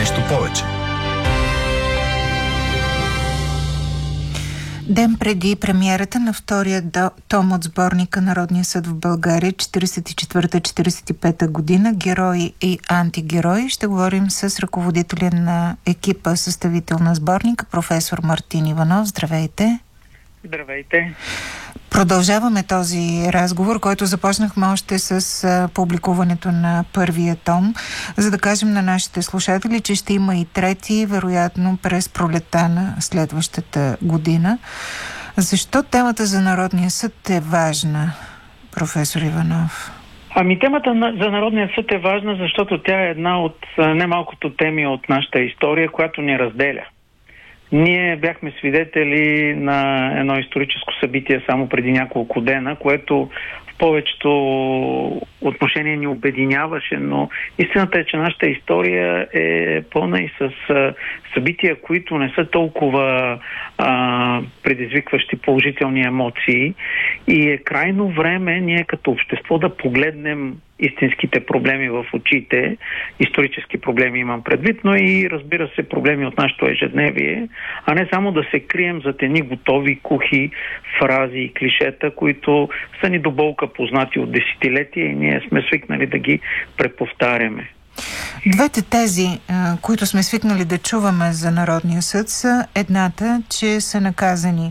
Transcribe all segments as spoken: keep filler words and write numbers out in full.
нещо повече. Ден преди премиерата на втория до, том от сборника Народния съд в България, четиридесет и четвърта - четиридесет и пета година, герои и антигерои, ще говорим с ръководителя на екипа съставител на сборника, професор Мартин Иванов. Здравейте! Здравейте! Продължаваме този разговор, който започнахме още с а, публикуването на първия том, за да кажем на нашите слушатели, че ще има и трети, вероятно през пролета на следващата година. Защо темата за Народния съд е важна, професор Иванов? Ами темата на, за Народния съд е важна, защото тя е една от немалкото теми от нашата история, която ни разделя. Ние бяхме свидетели на едно историческо събитие само преди няколко дена, което в повечето отношения ни обединяваше, но истината е, че нашата история е пълна и с събития, които не са толкова а, предизвикващи положителни емоции, и е крайно време ние като общество да погледнем истинските проблеми в очите, исторически проблеми имам предвид, но и, разбира се, проблеми от нашето ежедневие, а не само да се крием зад едни готови, кухи фрази и клишета, които са ни до болка познати от десетилетия и ние сме свикнали да ги преповтаряме. Двете тези, които сме свикнали да чуваме за Народния съд, са едната, че са наказани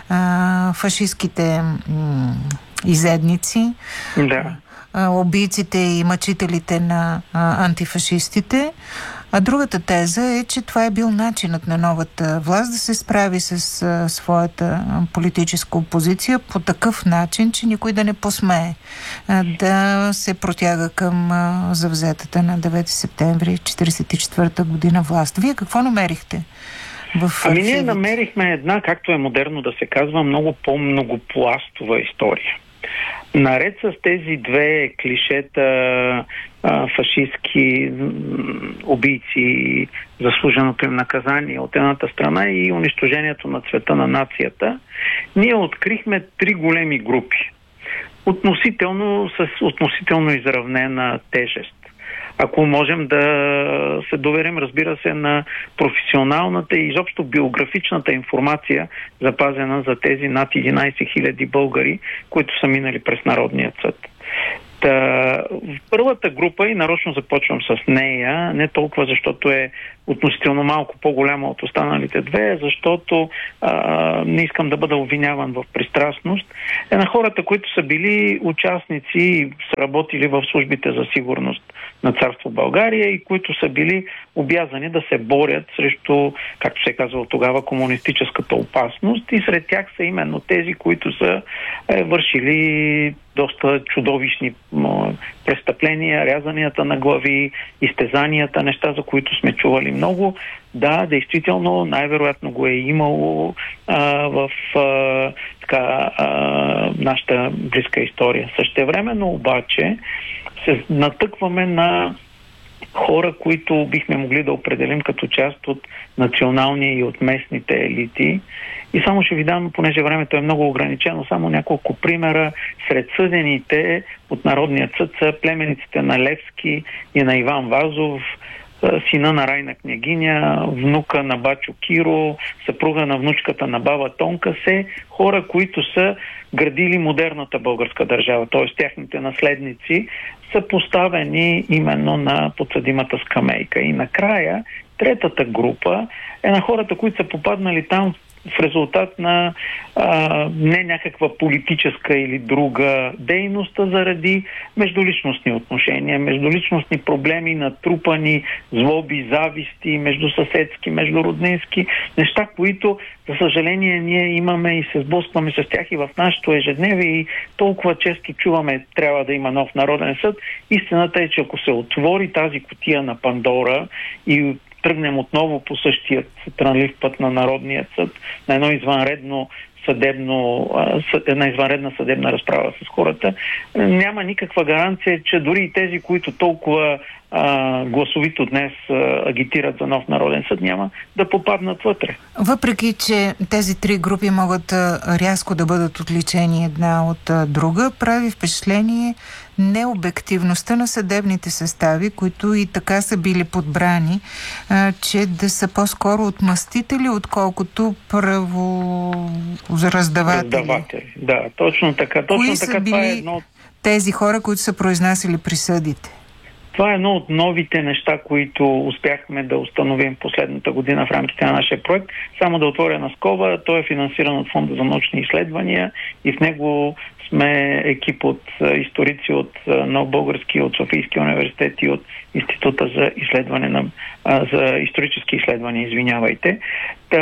а, фашистките м- изедници, да. убийците и мъчителите на а, антифашистите. А другата теза е, че това е бил начинът на новата власт да се справи с а, своята а, политическа опозиция по такъв начин, че никой да не посмее а, да се протяга към а, завзетата на девети септември четиридесет и четвърта година власт. Вие какво намерихте в Ами ние намерихме една, както е модерно да се казва, много по-многопластова история. Наред с тези две клишета, а, фашистки убийци, заслуженото им наказание от едната страна и унищожението на цвета на нацията, ние открихме три големи групи. Относително, с относително изравнена тежест. Ако можем да се доверим, разбира се, на професионалната и изобщо биографичната информация, запазена за тези над единайсет хиляди българи, които са минали през Народния съд. Та, в първата група, и нарочно започвам с нея, не толкова защото е относително малко по-голяма от останалите две, защото а, не искам да бъда обвиняван в пристрастност, е на хората, които са били участници и са работили в службите за сигурност на Царство България и които са били обязани да се борят срещу, както се казва тогава, комунистическата опасност, и сред тях са именно тези, които са е, вършили доста чудовищни м- престъпления, рязанията на глави, изтезанията, неща, за които сме чували много. Да, действително, най-вероятно го е имало а, в а, така, а, нашата близка история. Същевременно обаче се натъкваме на хора, които бихме могли да определим като част от националния и от местните елити. И само ще ви дам, понеже времето е много ограничено, само няколко примера. Сред съдените от Народния съд са племениците на Левски и на Иван Вазов, сина на Райна княгиня, внука на Бачо Киро, съпруга на внучката на баба Тонка, се хора, които са градили модерната българска държава, т.е. тяхните наследници са поставени именно на подсъдимата скамейка. И накрая, третата група е на хората, които са попаднали там в резултат на а, не някаква политическа или друга дейност, а заради междуличностни отношения, междуличностни проблеми, натрупани злоби, зависти, междусъседски, междуроднински, неща, които, за съжаление, ние имаме и се сблъскваме с тях и в нашето ежедневие, и толкова често чуваме, трябва да има нов Народен съд. Истината е, че ако се отвори тази кутия на Пандора и тръгнем отново по същия трънлив път на Народния съд, на едно извънредно съдебно, една извънредна съдебна разправа с хората, няма никаква гаранция, че дори и тези, които толкова а, гласовито днес а, агитират за нов Народен съд, няма да попаднат вътре. Въпреки че тези три групи могат а, рязко да бъдат отличени една от а, друга, прави впечатление необективността на съдебните състави, които и така са били подбрани, а, че да са по-скоро отмъстители, отколкото правораздаватели. Раздаватели, да, точно така. Точно Кои така, са били това е едно... тези хора, които са произнасяли присъдите? Това е едно от новите неща, които успяхме да установим последната година в рамките на нашия проект. Само да отворя на скоба, той е финансиран от Фонда за научни изследвания и в него сме екип от историци от Нов български, от Софийския университет и от Института за изследване на, за исторически изследвания, извинявайте. Та,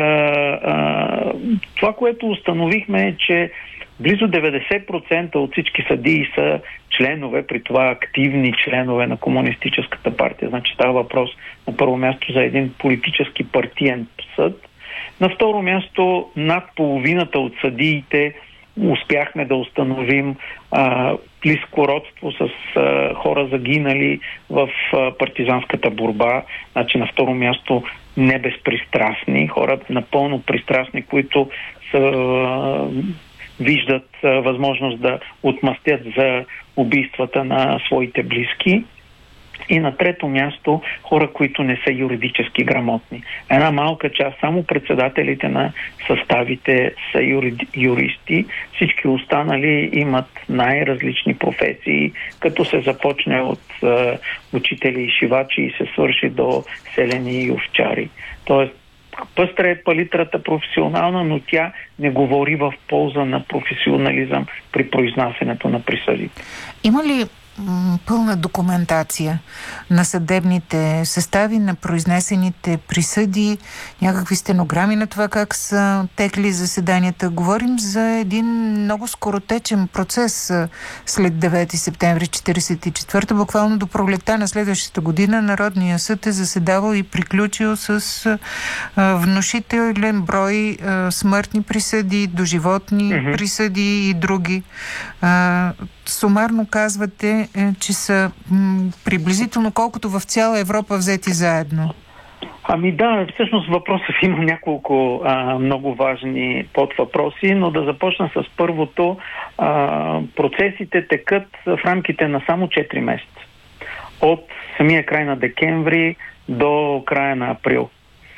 а, това, което установихме е, че близо деветдесет процента от всички съдии са членове, при това активни членове на Комунистическата партия. Значи става въпрос на първо място за един политически партиен съд. На второ място над половината от съдиите успяхме да установим а, близко родство с а, хора загинали в а, партизанската борба. Значи на второ място не безпристрастни, хора напълно пристрастни, които са... А, виждат а, възможност да отмъстят за убийствата на своите близки. И на трето място хора, които не са юридически грамотни. Една малка част, само председателите на съставите са юри, юристи, всички останали имат най-различни професии, като се започне от а, учители и шивачи и се свърши до селени и овчари. Тоест, пъстра е палитрата професионална, но тя не говори в полза на професионализъм при произнасянето на присъдите. Има ли м- пълна документация на съдебните състави, на произнесените присъди, някакви стенограми на това как са текли заседанията? Говорим за един много скоротечен процес след девети септември четиридесет и четвърта. Буквално до пролетта на следващата година Народния съд е заседавал и приключил с а, внушителен брой а, смъртни присъди, доживотни mm-hmm. присъди и други. А, сумарно казвате, е, че са м, приблизително колкото в цяла Европа взети заедно. Ами да, всъщност въпросът има няколко а, много важни подвъпроси, но да започна с първото. А, процесите текат в рамките на само четири месеца. От самия край на декември до края на април.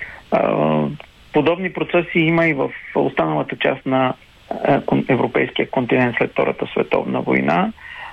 А, подобни процеси има и в останалата част на европейския континент след Втората световна война,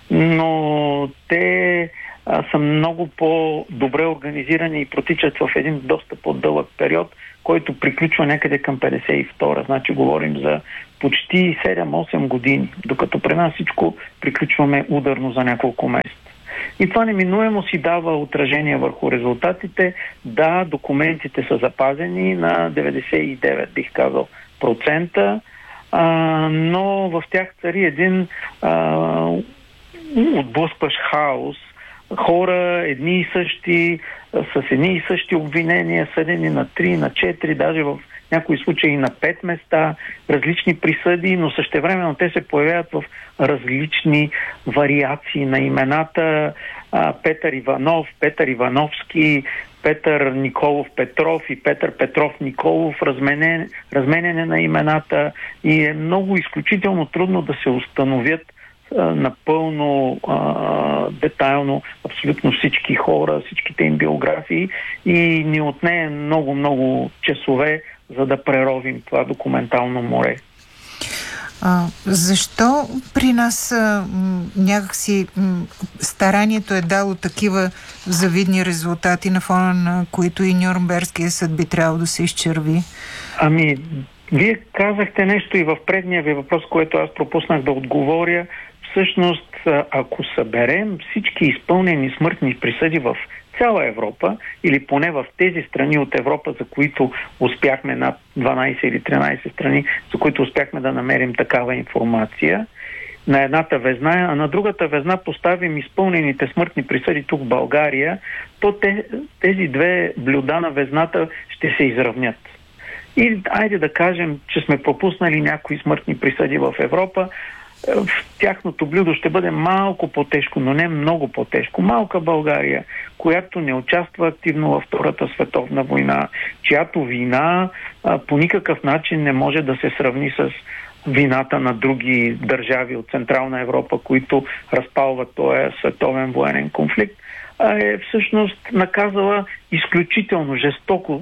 но те а, са много по-добре организирани и протичат в един доста по-дълъг период, който приключва някъде към петдесет и втора. Значи говорим за почти седем-осем години, докато при нас всичко приключваме ударно за няколко месеца. И това неминуемо си дава отражение върху резултатите. Да, документите са запазени на деветдесет и девет, бих казал, процента, а, но в тях цари един а, отблъскващ хаос. Хора, едни и същи, с едни и същи обвинения, съдени на три, на четири, даже в някои случаи на пет места, различни присъди, но същевременно те се появяват в различни вариации на имената. А, Петър Иванов, Петър Ивановски, Петър Николов Петров и Петър Петров Николов, разменен, разменене на имената, и е много изключително трудно да се установят а, напълно а, детайлно абсолютно всички хора, всичките им биографии, и ни отнее много-много часове, за да преровим това документално море. А, защо при нас а, м, някакси м, старанието е дало такива завидни резултати, на фона на които и Нюрнбергския съд би трябвало да се изчерви? Ами, вие казахте нещо и в предния ви въпрос, което аз пропуснах да отговоря. Всъщност, ако съберем всички изпълнени смъртни присъди в цяла Европа, или поне в тези страни от Европа, за които успяхме, над дванайсет или тринайсет страни, за които успяхме да намерим такава информация, на едната везна, а на другата везна поставим изпълнените смъртни присъди тук в България, то те, тези две блюда на везната ще се изравнят. И айде да кажем, че сме пропуснали някои смъртни присъди в Европа, в тяхното блюдо ще бъде малко по-тежко, но не много по-тежко. Малка България, която не участва активно във Втората световна война, чиято вина а, по никакъв начин не може да се сравни с вината на други държави от Централна Европа, които разпалват този световен военен конфликт, а е всъщност наказала изключително жестоко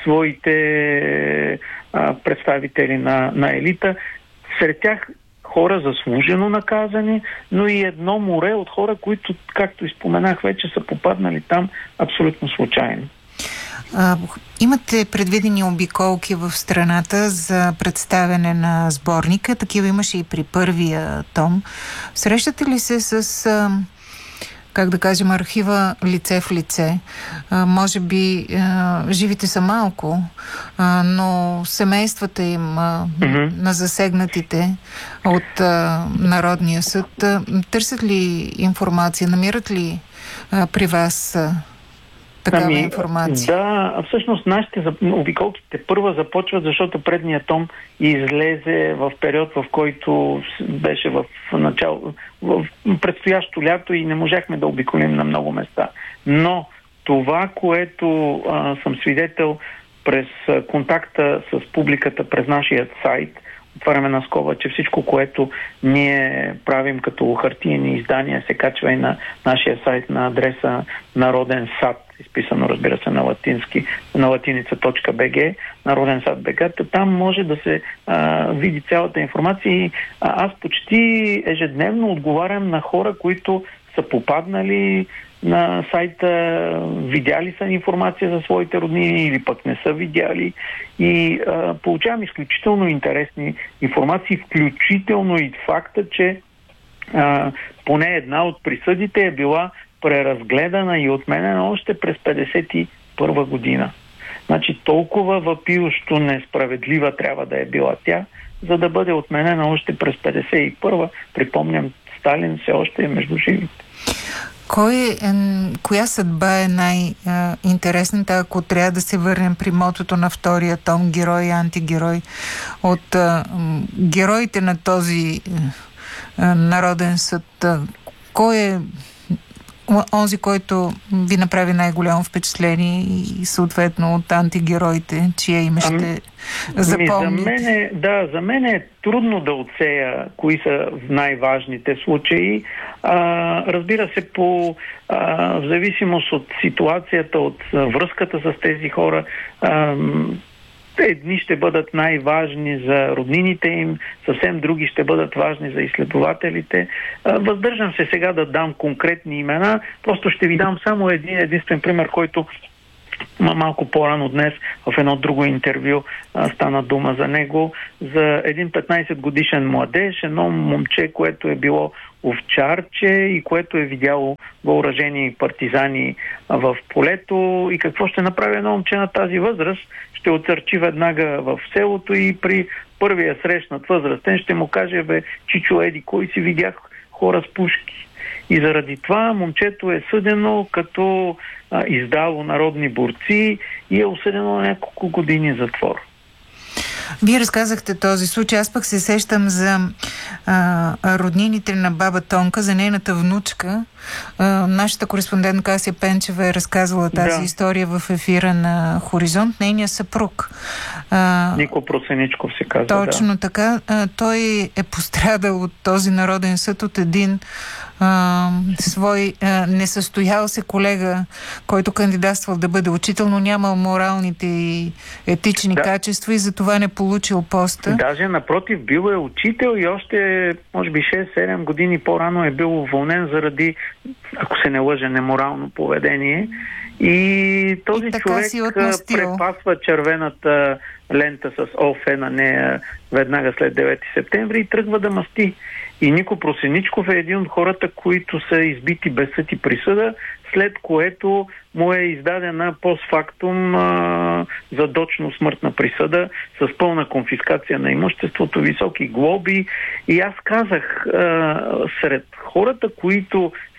своите а, представители на, на елита. Сред тях хора заслужено наказани, но и едно море от хора, които, както изпоменах вече, са попаднали там абсолютно случайно. А, имате предвидени обиколки в страната за представяне на сборника. Такива имаше и при първия том. Срещате ли се с, а, как да кажем, архива лице в лице? А, може би а, живите са малко, а, но семействата им а, mm-hmm. на засегнатите от а, Народния съд а, търсят ли информация? Намират ли а, при вас а, такава ами, информация? Да, всъщност нашите обиколките първа започват, защото предният том излезе в период, в който беше в начало, в предстоящо лято и не можахме да обиколим на много места. Но това, което а, съм свидетел през контакта с публиката през нашия сайт, отваряме на скоба, че всичко, което ние правим като хартиени издания, се качва и на нашия сайт на адреса Народен сад, изписано, разбира се, на латински, на латиница точка би джи, Народен сад точка би джи. Там може да се а, види цялата информация и а, аз почти ежедневно отговарям на хора, които са попаднали на сайта, видяли са информация за своите роднини или пък не са видяли и а, получавам изключително интересни информации, включително и факта, че а, поне една от присъдите е била преразгледана и отменена още през петдесет и първа година. Значи толкова въпиющо несправедлива трябва да е била тя, за да бъде отменена още през петдесет и първа. Припомням, Сталин все още е между живите. Кой е, коя съдба е най-интересната, ако трябва да се върнем при мотото на втория том, герой и антигерой? От а, героите на този а, Народен съд, а, кой е онзи, който ви направи най-голямо впечатление и съответно от антигероите, чия име ще запомните? За мен е, да, за мен е трудно да отсея кои са най-важните случаи. А, разбира се, по а, в зависимост от ситуацията, от връзката с тези хора, а, едни ще бъдат най-важни за роднините им, съвсем други ще бъдат важни за изследователите. Въздържам се сега да дам конкретни имена, просто ще ви дам само един единствен пример, който малко по-рано днес в едно друго интервю стана дума за него, за един петнайсет годишен младеж, едно момче, което е било овчарче и което е видяло въоръжени партизани в полето и какво ще направи едно момче на тази възраст. Ще отсърчи веднага в селото и при първия срещнат възрастен ще му каже: бе, чичо, еди, кой си видях хора с пушки. И заради това момчето е съдено като а, издало народни борци и е осъдено на няколко години затвор. Вие разказахте този случай. Аз пък се сещам за а, роднините на баба Тонка, за нейната внучка. А, нашата кореспондентка Ася Пенчева е разказвала тази да. история в ефира на Хоризонт. Нейния съпруг. А, Нико Просеничков се казва. Точно да. така. А, той е пострадал от този Народен съд от един а, свой а, несъстоял се колега, който кандидатствал да бъде учител, но нямал моралните и етични да. качества и затова не получил поста. Даже напротив, бил е учител и още може би шест-седем години по-рано е бил уволнен заради, ако се не лъжа, неморално поведение. И този и човек препасва червената лента с ОФ на нея веднага след девети септември и тръгва да масти. И Нико Просеничков е един от хората, които са избити без съд и присъда, след което му е издадена постфактум а, задочно смъртна присъда с пълна конфискация на имуществото, високи глоби. И аз казах, а, сред хората, които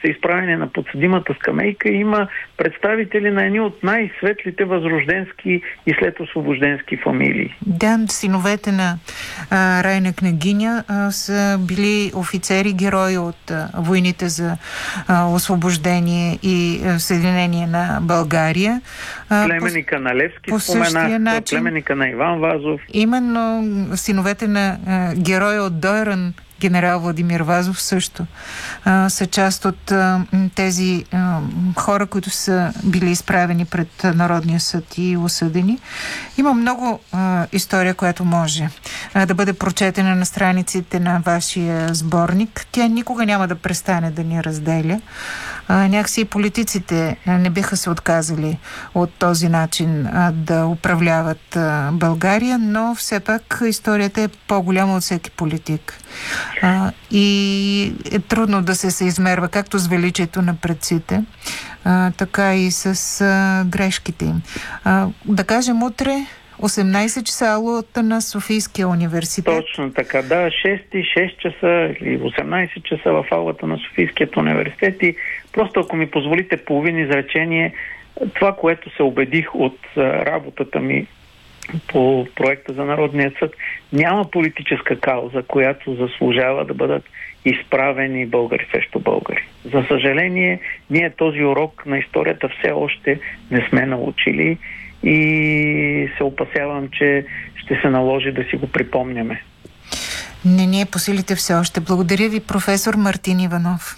са изправени на подсъдимата скамейка, има представители на едни от най-светлите възрожденски и след освобожденски фамилии. Да, синовете на а, Райна княгиня а, са били офицери, герои от а, войните за а, освобождение и а, съединение на България. А, племенника по, на Левски по споменах, начин, племеника на Иван Вазов. Именно синовете на а, героя от Дойран, генерал Владимир Вазов също а, са част от а, тези а, хора, които са били изправени пред Народния съд и осъдени. Има много а, история, която може а, да бъде прочетена на страниците на вашия сборник. Тя никога няма да престане да ни разделя. А, някакси и политиците не биха се отказали от този начин а, да управляват а, България, но все пак историята е по-голяма от всеки политик. А, и е трудно да се съизмерва както с величието на предците, а, така и с а, грешките им. А, да кажем, утре осемнайсет часа аулата на Софийския университет. Точно така, да, шест и шест часа или осемнайсет часа в аулата на Софийският университет. И просто, ако ми позволите половин изречение, това, което се убедих от а, работата ми по проекта за Народния съд, няма политическа кауза, която заслужава да бъдат изправени българи срещу българи. За съжаление, ние този урок на историята все още не сме научили и се опасявам, че ще се наложи да си го припомняме. Не ни е по силите все още. Благодаря ви, професор Мартин Иванов.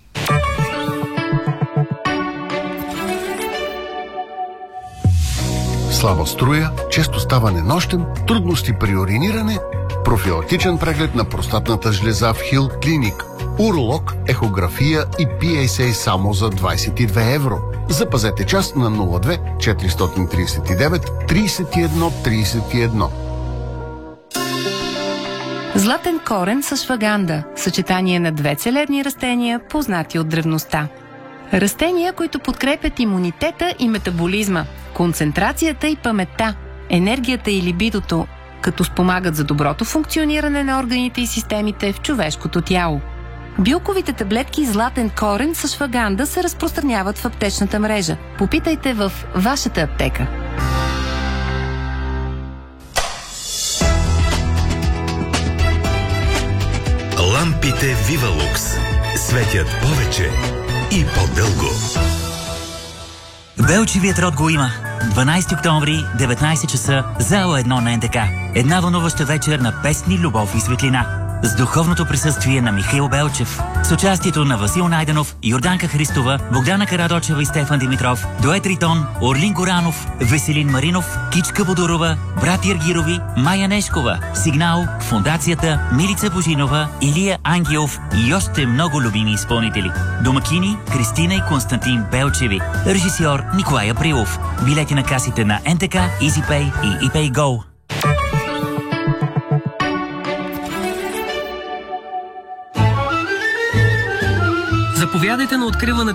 Слаба струя, често ставане нощем, трудности при уриниране, профилактичен преглед на простатната жлеза в Хил Клиник, уролог, ехография и Пи Ес Ей само за двайсет и две евро. Запазете час на нула две четиристотин трийсет и девет трийсет и едно трийсет и едно. Златен корен с шваганда – съчетание на две целебни растения, познати от древността. Растения, които подкрепят имунитета и метаболизма, концентрацията и паметта, енергията и либидото, като спомагат за доброто функциониране на органите и системите в човешкото тяло. Билковите таблетки Златен корен с шваганда се разпространяват в аптечната мрежа. Попитайте в вашата аптека. Лампите Вивалукс светят повече и по-дълго. Белчевият род го има. дванайсети октомври, деветнайсет часа, зала едно на Ен Де Ка. Една вълнуваща вечер на песни, любов и светлина. С духовното присъствие на Михаил Белчев. С участието на Васил Найденов, Йорданка Христова, Богдана Карадочева и Стефан Димитров, Дует Ритон, Орлин Горанов, Веселин Маринов, Кичка Бодорова, брати Ергирови, Майя Нешкова, Сигнал, Фондацията, Милица Божинова, Илия Ангелов и още много любими изпълнители. Домакини Кристина и Константин Белчеви. Режисьор Николай Априлов. Билети на касите на Ен Те Ка, EasyPay и ePayGo. Заповядайте на откриването